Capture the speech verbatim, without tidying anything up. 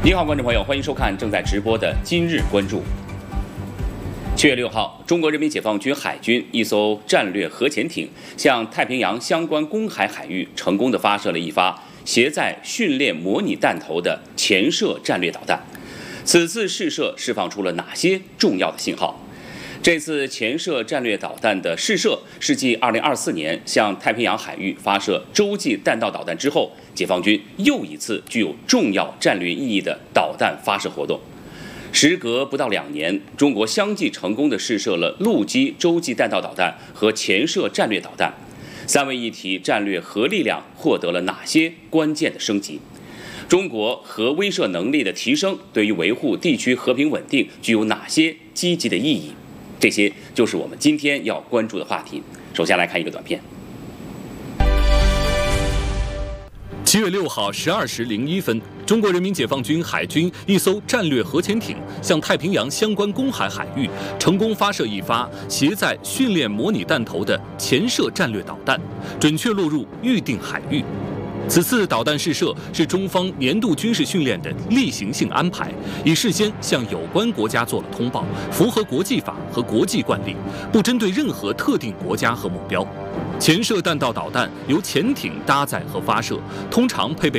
你好，观众朋友，欢迎收看正在直播的《今日关注》。七月六号，中国人民解放军海军一艘战略核潜艇向太平洋相关公海海域成功地发射了一发携载训练模拟弹头的潜射战略导弹。此次试射释放出了哪些重要的信号？这次潜射战略导弹的试射是继二零二四年向太平洋海域发射洲际弹道导弹之后，解放军又一次具有重要战略意义的导弹发射活动。时隔不到两年，中国相继成功地试射了陆基洲际弹道导弹和潜射战略导弹，三位一体战略核力量获得了哪些关键的升级？中国核威慑能力的提升对于维护地区和平稳定具有哪些积极的意义？这些就是我们今天要关注的话题。首先来看一个短片。 七月六号十二时零一分，中国人民解放军海军一艘战略核潜艇向太平洋相关公海海域成功发射一发携载训练模拟弹头的潜射战略导弹，准确落入预定海域。此次导弹试射是中方年度军事训练的例行性安排，已事先向有关国家做了通报，符合国际法和国际惯例，不针对任何特定国家和目标。潜射弹道导弹由潜艇搭载和发射，通常配备